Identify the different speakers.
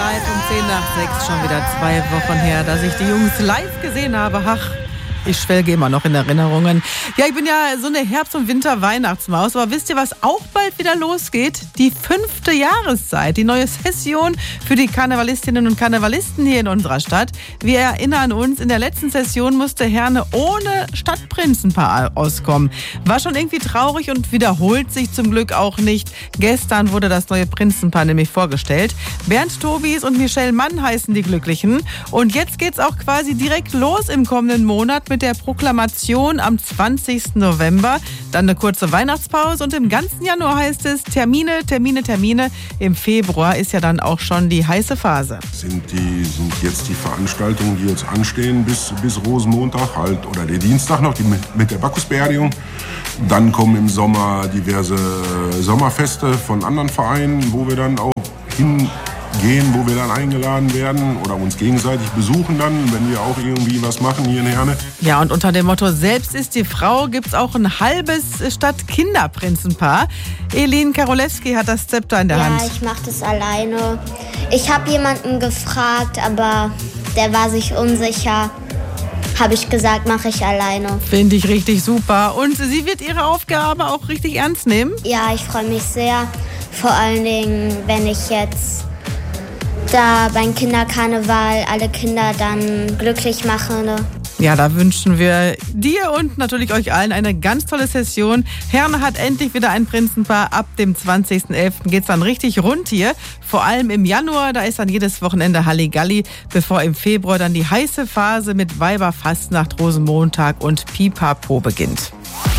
Speaker 1: Zeit um 5:10 schon wieder 2 Wochen her, dass ich die Jungs live gesehen habe. Ach, ich schwelge immer noch in Erinnerungen. Ja, ich bin ja so eine Herbst- und Winter-Weihnachtsmaus. Aber wisst ihr, was auch bald wieder losgeht? Die 5. Jahreszeit, die neue Session für die Karnevalistinnen und Karnevalisten hier in unserer Stadt. Wir erinnern uns, in der letzten Session musste Herne ohne Stadtprinzenpaar auskommen. War schon irgendwie traurig und wiederholt sich zum Glück auch nicht. Gestern wurde das neue Prinzenpaar nämlich vorgestellt. Bernd Tobis und Michelle Mann heißen die Glücklichen. Und jetzt geht's auch quasi direkt los im kommenden Monat mit der Proklamation am 20. November. Dann eine kurze Weihnachtspause und im ganzen Januar heißt es Termine, Termine, Termine. Im Februar ist ja dann auch schon die heiße Phase.
Speaker 2: Sind jetzt die Veranstaltungen, die jetzt anstehen bis Rosenmontag halt, oder der Dienstag noch, die mit der Bacchusbeerdigung. Dann kommen im Sommer diverse Sommerfeste von anderen Vereinen, wo wir dann auch hingehen, wo wir dann eingeladen werden oder uns gegenseitig besuchen dann, wenn wir auch irgendwie was machen hier in Herne.
Speaker 1: Ja, und unter dem Motto Selbst ist die Frau gibt's auch ein halbes Stadt-Kinderprinzenpaar. Elin Karolewski hat das Zepter in der Hand.
Speaker 3: Ja, ich mache das alleine. Ich habe jemanden gefragt, aber der war sich unsicher. Habe ich gesagt, mache ich alleine.
Speaker 1: Finde ich richtig super. Und sie wird ihre Aufgabe auch richtig ernst nehmen?
Speaker 3: Ja, ich freue mich sehr. Vor allen Dingen, wenn ich jetzt da beim Kinderkarneval alle Kinder dann glücklich mache. Ne?
Speaker 1: Ja, da wünschen wir dir und natürlich euch allen eine ganz tolle Session. Herne hat endlich wieder ein Prinzenpaar. Ab dem 20.11. geht's dann richtig rund hier. Vor allem im Januar, da ist dann jedes Wochenende Halligalli, bevor im Februar dann die heiße Phase mit Weiberfastnacht, Rosenmontag und Pipapo beginnt.